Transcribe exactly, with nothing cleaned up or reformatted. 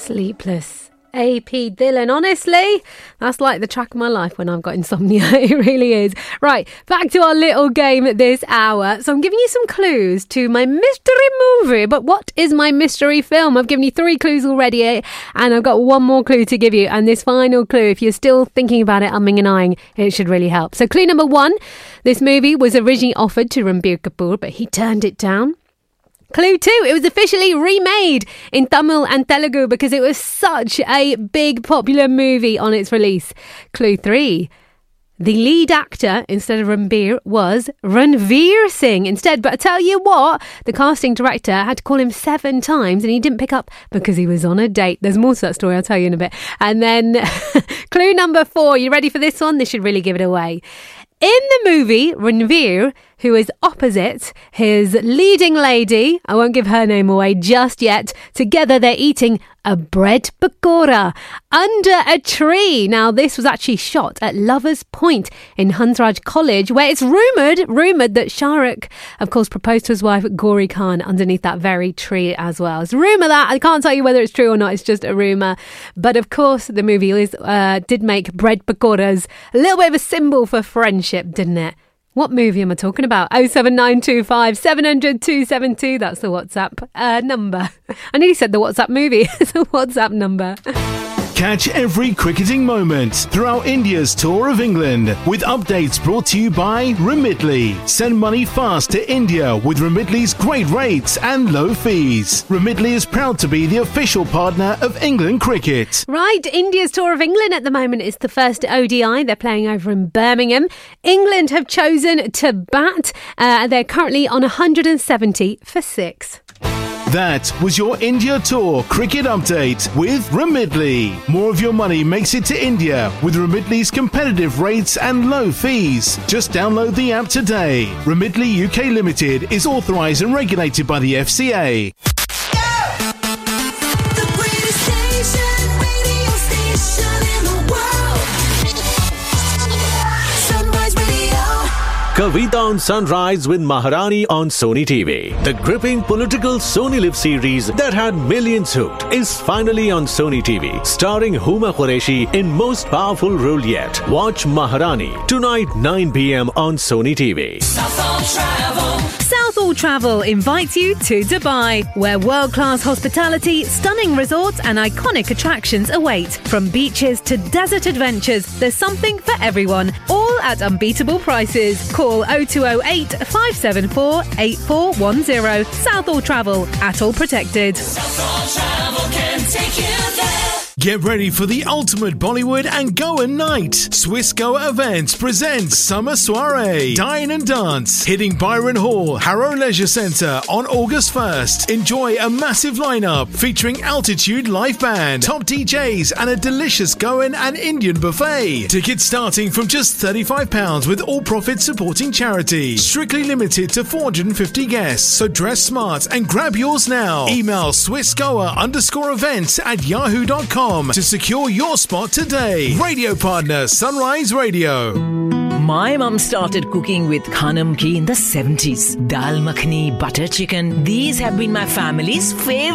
Sleepless. A P Dylan, honestly, that's like the track of my life when I've got insomnia. It really is. Right, back to our little game this hour. So I'm giving you some clues to my mystery movie. But what is my mystery film? I've given you three clues already, and I've got one more clue to give you. And this final clue, if you're still thinking about it, umming and ahhing, it should really help. So clue number one, this movie was originally offered to Ranbir Kapoor, but he turned it down. Clue two, it was officially remade in Tamil and Telugu because it was such a big popular movie on its release. Clue three, the lead actor instead of Ranbir was Ranveer Singh instead. But I tell you what, the casting director had to call him seven times and he didn't pick up because he was on a date. There's more to that story, I'll tell you in a bit. And then clue number four, you ready for this one? This should really give it away. In the movie, Ranveer, who is opposite his leading lady, I won't give her name away just yet, together they're eating a bread pakora under a tree. Now, this was actually shot at Lovers Point in Hansraj College, where it's rumoured, rumoured that Shah Rukh, of course, proposed to his wife, Gauri Khan, underneath that very tree as well. It's a rumour that, I can't tell you whether it's true or not, it's just a rumour. But of course, the movie is, uh, did make bread pakoras a little bit of a symbol for friendship, didn't it? What movie am I talking about? oh seven nine two five seven hundred two seven two. That's the WhatsApp uh, number. I nearly said the WhatsApp movie. It's a WhatsApp number. Catch every cricketing moment throughout India's tour of England with updates brought to you by Remitly. Send money fast to India with Remitly's great rates and low fees. Remitly is proud to be the official partner of England cricket. Right, India's tour of England at the moment is the first O D I. They're playing over in Birmingham. England have chosen to bat. Uh, they're currently on one hundred seventy for six. That was your India Tour cricket update with Remitly. More of your money makes it to India with Remitly's competitive rates and low fees. Just download the app today. Remitly U K Limited is authorised and regulated by the F C A. Kavita on Sunrise with Maharani on Sony T V. The gripping political Sony Live series that had millions hooked is finally on Sony T V, starring Huma Qureshi in most powerful role yet. Watch Maharani tonight nine p.m. on Sony T V. Southall Travel. Southall Travel invites you to Dubai, where world-class hospitality, stunning resorts and iconic attractions await. From beaches to desert adventures, there's something for everyone, all at unbeatable prices. Call oh two oh eight, five seven four, eight four one oh. Southall Travel, at all protected. Southall Travel can take you there. Get ready for the ultimate Bollywood and Goa night. Swiss Goa Events presents Summer Soiree. Dine and dance. Hitting Byron Hall, Harrow Leisure Centre on August first. Enjoy a massive lineup featuring Altitude Live Band, top D Js and a delicious Goan and Indian buffet. Tickets starting from just thirty-five pounds with all profits supporting charity. Strictly limited to four hundred fifty guests, so dress smart and grab yours now. Email swissgoa underscore events at yahoo dot com to secure your spot today. Radio partner Sunrise Radio. My mum started cooking with Khanam Ki in the seventies. Dal makhani, butter chicken, these have been my family's favorite.